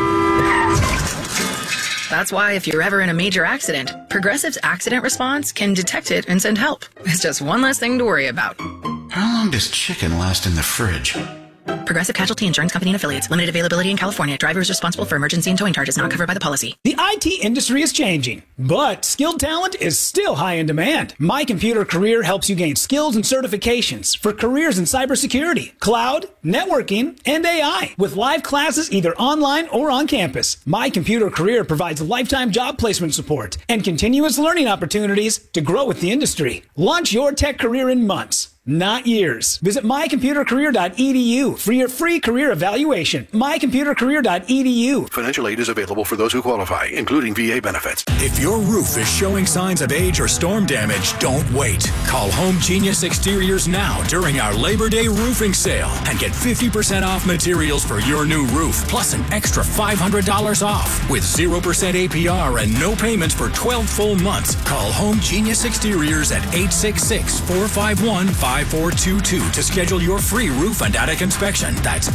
That's why if you're ever in a major accident, Progressive's accident response can detect it and send help. It's just one less thing to worry about. How long does chicken last in the fridge? Progressive Casualty Insurance Company and Affiliates. Limited availability in California. Driver is responsible for emergency and towing charges not covered by the policy. The IT industry is changing, but skilled talent is still high in demand. My Computer Career helps you gain skills and certifications for careers in cybersecurity, cloud, networking, and AI. With live classes either online or on campus, My Computer Career provides lifetime job placement support and continuous learning opportunities to grow with the industry. Launch your tech career in months, not years. Visit mycomputercareer.edu for your free career evaluation. mycomputercareer.edu. Financial aid is available for those who qualify, including VA benefits. If your roof is showing signs of age or storm damage, don't wait. Call Home Genius Exteriors now during our Labor Day roofing sale and get 50% off materials for your new roof, plus an extra $500 off. With 0% APR and no payments for 12 full months, call Home Genius Exteriors at 866-451-5422 to schedule your free roof and attic inspection. That's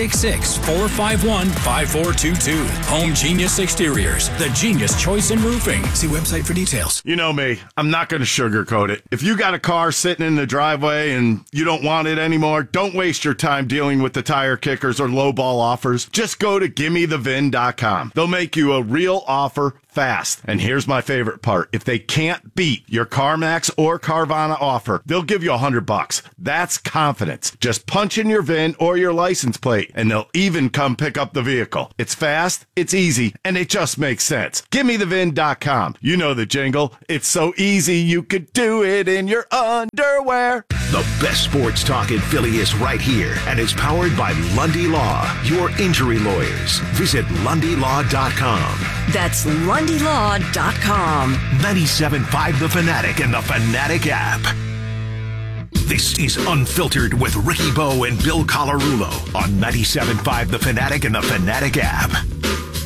866-451-5422. Home Genius Exteriors, the genius choice in roofing. See website for details. You know me, I'm not going to sugarcoat it. If you got a car sitting in the driveway and you don't want it anymore, don't waste your time dealing with the tire kickers or lowball offers. Just go to gimmethevin.com. They'll make you a real offer fast. And here's my favorite part. If they can't beat your CarMax or Carvana offer, they'll give you $100. That's confidence. Just punch in your VIN or your license plate, and they'll even come pick up the vehicle. It's fast, it's easy, and it just makes sense. GimmeTheVin.com. You know the jingle. It's so easy you could do it in your underwear. The best sports talk in Philly is right here, and is powered by Lundy Law, your injury lawyers. Visit LundyLaw.com. That's LundyLaw.com. 97.5 The Fanatic and the Fanatic app. This is Unfiltered with Ricky Bo and Bill Colarulo on 97.5 The Fanatic and the Fanatic app.